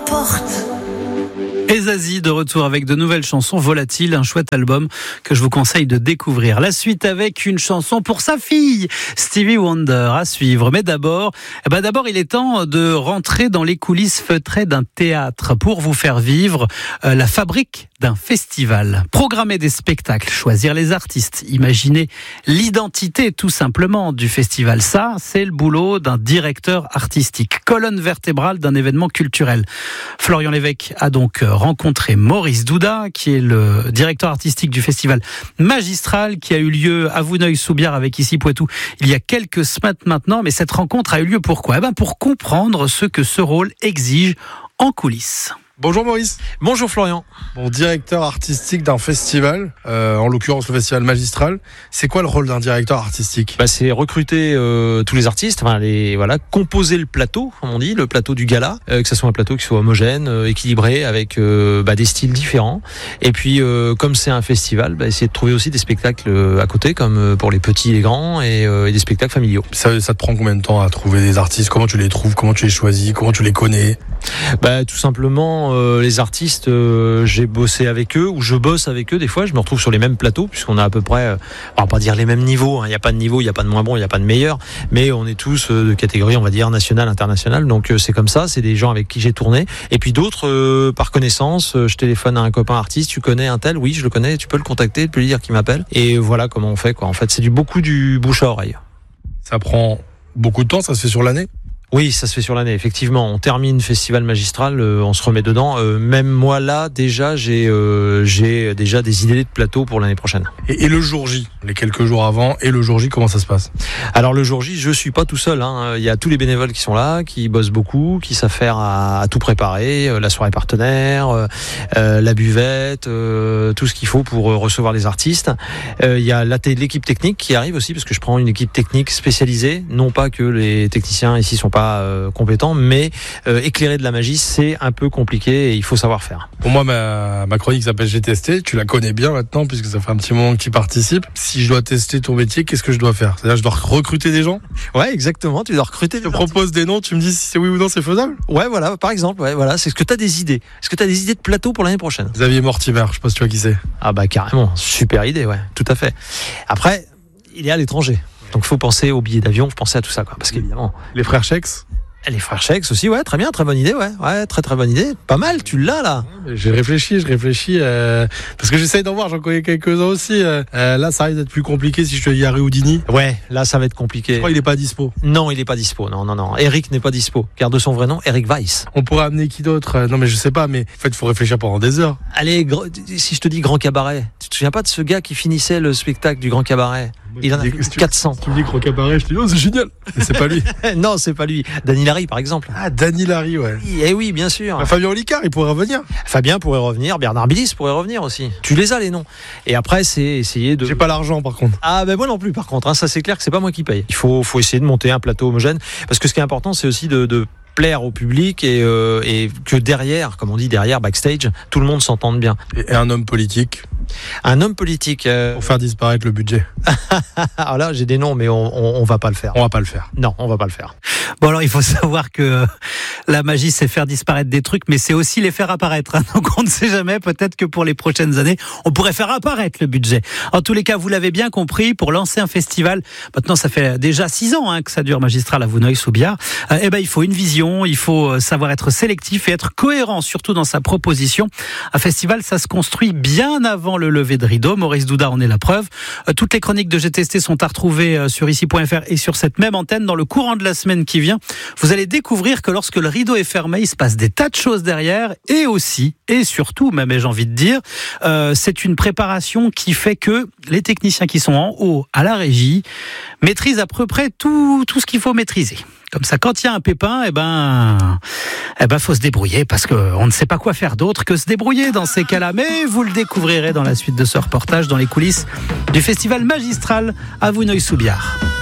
porte. Et Zazie de retour avec de nouvelles chansons volatiles, un chouette album que je vous conseille de découvrir. La suite avec une chanson pour sa fille, Stevie Wonder, à suivre. Mais d'abord, il est temps de rentrer dans les coulisses feutrées d'un théâtre pour vous faire vivre la fabrique d'un festival. Programmer des spectacles, choisir les artistes, imaginer l'identité tout simplement du festival. Ça, c'est le boulot d'un directeur artistique, colonne vertébrale d'un événement culturel. Florian Lévesque a donc rencontré Maurice Douda, qui est le directeur artistique du festival Magistral, qui a eu lieu à Vouneuil-sous-Biard avec Ici Poitou il y a quelques semaines maintenant. Mais cette rencontre a eu lieu pourquoi ? Pour comprendre ce que ce rôle exige en coulisses. Bonjour Maurice. Bonjour Florian. Bon, directeur artistique d'un festival, en l'occurrence le festival Magistral. C'est quoi le rôle d'un directeur artistique ? C'est recruter tous les artistes, composer le plateau, comme on dit, le plateau du gala, que ce soit un plateau qui soit homogène, équilibré, avec des styles différents. Et puis, comme c'est un festival, essayer de trouver aussi des spectacles à côté, comme pour les petits et les grands, et des spectacles familiaux. Ça te prend combien de temps à trouver des artistes ? Comment tu les trouves ? Comment tu les choisis ? Comment tu les connais ? Tout simplement, les artistes, j'ai bossé avec eux, ou je bosse avec eux. Des fois, je me retrouve sur les mêmes plateaux, puisqu'on a à peu près, on va pas dire les mêmes niveaux. Il n'y a pas de niveau, il n'y a pas de moins bon, il n'y a pas de meilleur. Mais on est tous de catégorie, on va dire nationale, internationale. Donc c'est comme ça. C'est des gens avec qui j'ai tourné. Et puis d'autres, par connaissance, je téléphone à un copain artiste. Tu connais un tel ? Oui, je le connais. Tu peux le contacter, tu peux lui dire qu'il m'appelle. Et voilà comment on fait, quoi. En fait, c'est beaucoup du bouche à oreille. Ça prend beaucoup de temps. Ça se fait sur l'année ? Oui, ça se fait sur l'année, effectivement. On termine Festival Magistral, on se remet dedans. Même moi, là, déjà, j'ai déjà des idées de plateau pour l'année prochaine. Et le jour J, les quelques jours avant, et le jour J, comment ça se passe ? Alors, le jour J, je suis pas tout seul. Il y a tous les bénévoles qui sont là, qui bossent beaucoup, qui savent faire à tout préparer, la soirée partenaire, la buvette, tout ce qu'il faut pour recevoir les artistes. Il y a l'équipe technique qui arrive aussi, parce que je prends une équipe technique spécialisée. Non pas que les techniciens ici sont pas compétents, mais éclairer de la magie, c'est un peu compliqué et il faut savoir faire. Pour moi, ma chronique s'appelle J'ai testé. Tu la connais bien maintenant, puisque ça fait un petit moment que tu y participes. Si je dois tester ton métier, qu'est-ce que je dois faire ? C'est-à-dire, je dois recruter des gens ? Ouais, exactement. Tu dois recruter. Je te propose des noms, tu me dis si c'est oui ou non, c'est faisable ? Ouais, voilà, par exemple. Ouais, voilà. C'est ce que tu as des idées. Est-ce que tu as des idées de plateau pour l'année prochaine ? Xavier Mortimer, je sais pas si tu vois qui c'est. Ah carrément. Super idée, ouais. Tout à fait. Après, il est à l'étranger. Donc, il faut penser aux billets d'avion, faut penser à tout ça, quoi. Parce qu'évidemment. Les frères Chex ? Les frères Chex aussi, ouais, très bien, très bonne idée, ouais, très très bonne idée. Pas mal, tu l'as là. J'ai réfléchi, parce que j'essaye d'en voir, j'en connais quelques-uns aussi. Là, ça risque d'être plus compliqué si je te dis Harry Houdini. Ouais, là, ça va être compliqué. Je crois qu'il est pas dispo. Non, il est pas dispo. Non. Eric n'est pas dispo, car de son vrai nom, Eric Weiss. On pourrait amener qui d'autre ? Non, mais je sais pas, mais en fait, il faut réfléchir pendant des heures. Allez, si je te dis Grand Cabaret, tu te souviens pas de ce gars qui finissait le spectacle du Grand Cabaret ? Il en a 400. Si tu me dis Grand Cabaret, je te dis, oh, c'est génial. Mais c'est pas lui. Non, c'est pas lui. Dany Larry, par exemple. Ah, Dany Larry, ouais. Eh oui, bien sûr. Fabien Olicard, il pourrait revenir. Fabien pourrait revenir, Bernard Billis pourrait revenir aussi. Tu les as, les noms. Et après, c'est essayer de... J'ai pas l'argent, par contre. Ah, moi non plus, par contre. Ça, c'est clair que c'est pas moi qui paye. Il faut essayer de monter un plateau homogène. Parce que ce qui est important, c'est aussi de plaire au public et que derrière, comme on dit derrière, backstage, tout le monde s'entende bien. Et un homme politique ? Un homme politique... Pour faire disparaître le budget. Alors là, j'ai des noms, mais on va pas le faire. On va pas le faire. Non, on va pas le faire. Bon, alors il faut savoir que la magie, c'est faire disparaître des trucs, mais c'est aussi les faire apparaître. Donc on ne sait jamais, peut-être que pour les prochaines années, on pourrait faire apparaître le budget. En tous les cas, vous l'avez bien compris, pour lancer un festival, maintenant ça fait déjà 6 ans que ça dure Magistral à Vouneuil-sous-Biard, il faut une vision, il faut savoir être sélectif et être cohérent, surtout dans sa proposition. Un festival, ça se construit bien avant le lever de rideau. Maurice Douda en est la preuve. Toutes les chroniques de GTST sont à retrouver sur ici.fr et sur cette même antenne dans le courant de la semaine qui vient. Vous allez découvrir que lorsque le rideau est fermé, il se passe des tas de choses derrière et aussi, et surtout, même j'ai envie de dire, c'est une préparation qui fait que les techniciens qui sont en haut à la régie maîtrisent à peu près tout ce qu'il faut maîtriser. Comme ça, quand il y a un pépin, faut se débrouiller parce qu'on ne sait pas quoi faire d'autre que se débrouiller dans ces cas-là. Mais vous le découvrirez dans la suite de ce reportage dans les coulisses du festival Magistral à Vouneuil-sous-Biard.